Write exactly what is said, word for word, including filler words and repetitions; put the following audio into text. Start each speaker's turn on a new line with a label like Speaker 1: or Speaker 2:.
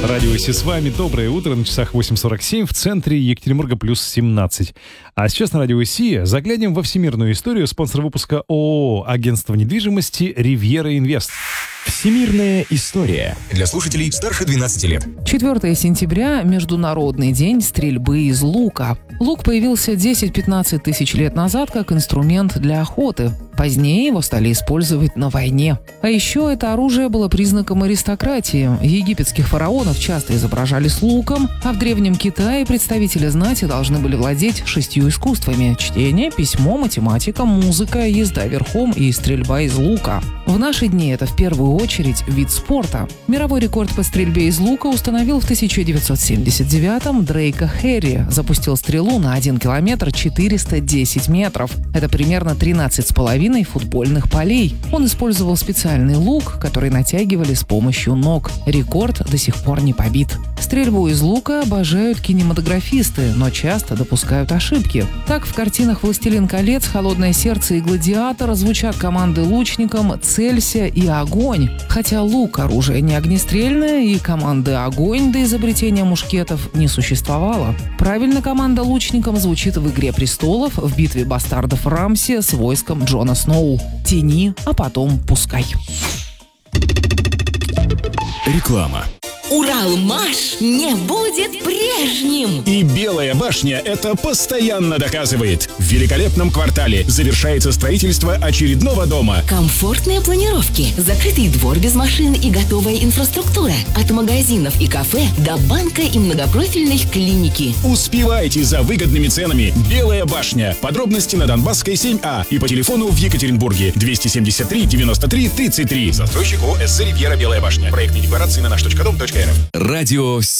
Speaker 1: Радио Си с вами. Доброе утро. На часах восемь сорок семь. В центре Екатеринбурга плюс семнадцать. А сейчас на Радио Си заглянем во всемирную историю. Спонсор выпуска ООО «Агентство недвижимости Ривьера Инвест».
Speaker 2: Всемирная история. Для слушателей старше двенадцати лет.
Speaker 3: четвёртого сентября – Международный день стрельбы из лука. Лук появился десять-пятнадцать тысяч лет назад как инструмент для охоты. Позднее его стали использовать на войне. А еще это оружие было признаком аристократии. Египетских фараонов часто изображали с луком, а в Древнем Китае представители знати должны были владеть шестью искусствами – чтение, письмо, математика, музыка, езда верхом и стрельба из лука. В наши дни это в первую очередь вид спорта. Мировой рекорд по стрельбе из лука установил в тысяча девятьсот семьдесят девятом Дрейка Херри. Запустил стрелу на один километр четыреста десять метров. Это примерно тринадцать с половиной футбольных полей. Он использовал специальный лук, который натягивали с помощью ног. Рекорд до сих пор не побит. Стрельбу из лука обожают кинематографисты, но часто допускают ошибки. Так, в картинах «Властелин колец», «Холодное сердце» и «Гладиатор» звучат команды лучникам «Целься» и «Огонь». Хотя лук – оружие не огнестрельное, и команды «Огонь» до изобретения мушкетов не существовало. Правильно команда лучникам звучит в «Игре престолов» в битве бастардов Рамси с войском Джона Сноу. «Тяни, а потом пускай».
Speaker 2: Реклама.
Speaker 4: Уралмаш не будет прежним!
Speaker 5: И Белая башня это постоянно доказывает. В великолепном квартале завершается строительство очередного дома.
Speaker 4: Комфортные планировки, закрытый двор без машин и готовая инфраструктура. От магазинов и кафе до банка и многопрофильной клиники.
Speaker 5: Успевайте за выгодными ценами. Белая башня. Подробности на Донбасской семь А и по телефону в Екатеринбурге двести семьдесят три девяносто три тридцать три. Застройщик ООО «СС Ривьера Белая башня». Проектные декларации на наш точка дом точка эр эф.
Speaker 2: Радио